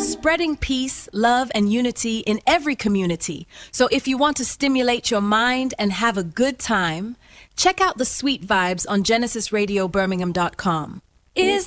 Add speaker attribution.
Speaker 1: spreading peace, love, and unity in every community. So if you want to stimulate your mind and have a good time, check out the Sweet Vibes on GenesisRadioBirmingham.com. Is